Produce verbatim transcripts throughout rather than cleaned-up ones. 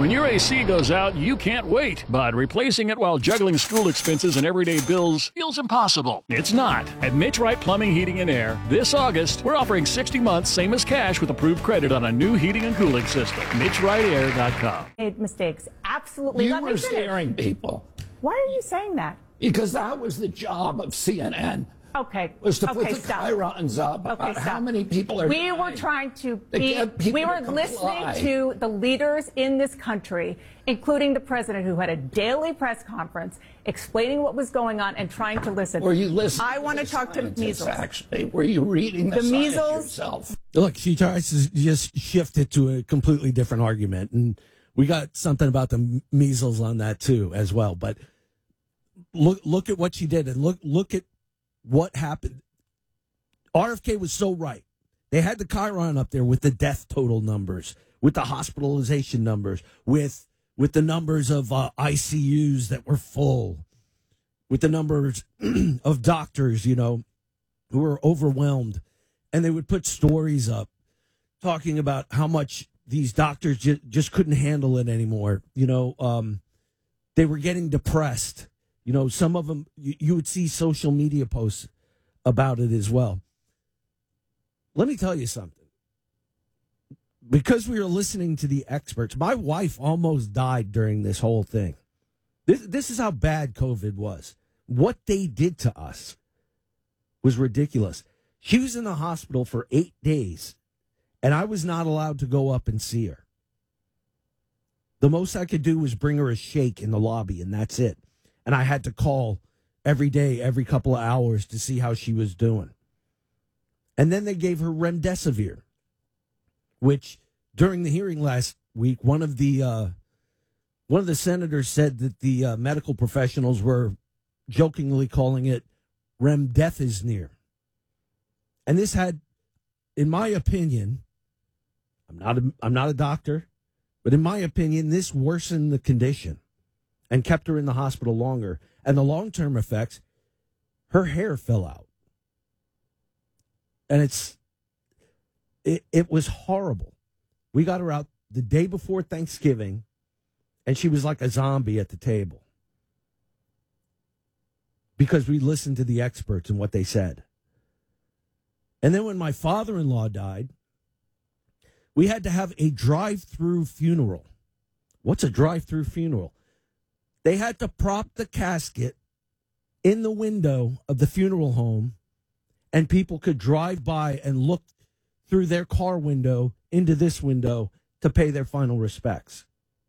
When your A C goes out, you can't wait, but replacing it while juggling school expenses and everyday bills feels impossible. It's not. At Mitch Wright Plumbing, Heating, and Air, this August, we're offering sixty months, same as cash, with approved credit on a new heating and cooling system. Mitch Wright Air dot com. Made mistakes. Absolutely. You Let were me finish. scaring people. Why are you saying that? Because that was the job of C N N. Okay. Was to okay, put the stop. chyrons up Okay, about stop. how many people are We dying. were trying to They be, get people we were to listening comply. to the leaders in this country, including the president, who had a daily press conference explaining what was going on and trying to listen. Were you listening? I want to the talk to scientists, measles. Actually, were you reading the, The science measles- yourself? Look, she tries to just shift it to a completely different argument, and we got something about the measles on that too as well. But look, look at what she did, and look, look at what happened. R F K was so right. They had the Chiron up there with the death total numbers, with the hospitalization numbers, with with the numbers of uh, I C Us that were full, with the numbers of doctors, you know, who were overwhelmed. And they would put stories up talking about how much these doctors ju- just couldn't handle it anymore. You know, um, they were getting depressed. You know, some of them, you, you would see social media posts about it as well. Let me tell you something. Because we were listening to the experts, my wife almost died during this whole thing. This, this is how bad COVID was. What they did to us was ridiculous. She was in the hospital for eight days, and I was not allowed to go up and see her. The most I could do was bring her a shake in the lobby, and that's it. And I had to call every day, every couple of hours to see how she was doing. And then they gave her remdesivir, which during the hearing last week, one of the uh, one of the senators said that the uh, medical professionals were jokingly calling it remdesivir. And this had, in my opinion, I'm not a, I'm not a doctor, but in my opinion, this worsened the condition and kept her in the hospital longer. And the long-term effects, her hair fell out. And it's it, it was horrible. We got her out the day before Thanksgiving, and she was like a zombie at the table. Because we listened to the experts and what they said. And then when my father-in-law died, we had to have a drive-through funeral. What's a drive-through funeral? They had to prop the casket in the window of the funeral home, and people could drive by and look through their car window into this window to pay their final respects.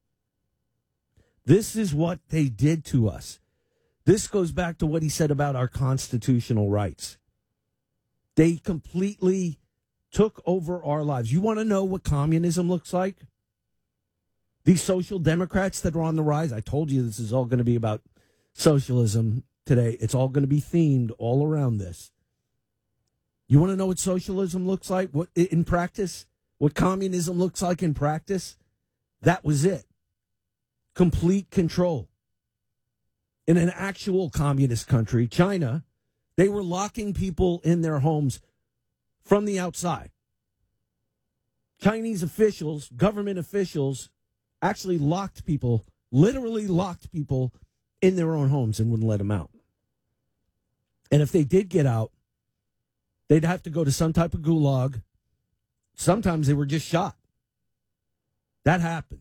This is what they did to us. This goes back to what he said about our constitutional rights. They completely took over our lives. You want to know what communism looks like? These social democrats that are on the rise, I told you this is all going to be about socialism today. It's all going to be themed all around this. You want to know what socialism looks like what in practice? What communism looks like in practice? That was it. Complete control. In an actual communist country, China, they were locking people in their homes from the outside. Chinese officials, government officials, actually locked people, literally locked people in their own homes and wouldn't let them out. And if they did get out, they'd have to go to some type of gulag. Sometimes they were just shot. That happened.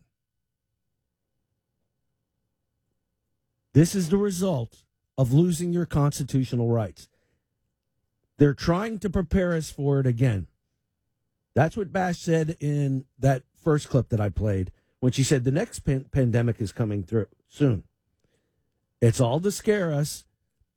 This is the result of losing your constitutional rights. They're trying to prepare us for it again. That's what Bash said in that first clip that I played when she said the next pan- pandemic is coming through soon. It's all to scare us.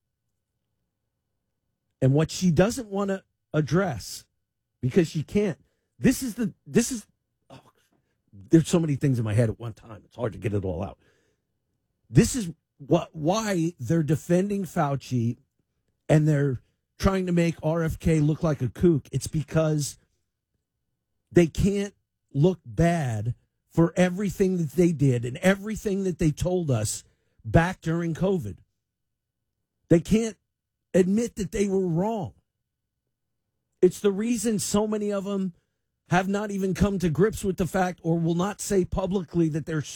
And what she doesn't want to address, because she can't, this is the, this is, oh, there's so many things in my head at one time. It's hard to get it all out. This is what, why they're defending Fauci and they're trying to make R F K look like a kook. It's because they can't look bad for everything that they did and everything that they told us back during COVID. They can't admit that they were wrong. It's the reason so many of them have not even come to grips with the fact or will not say publicly that they're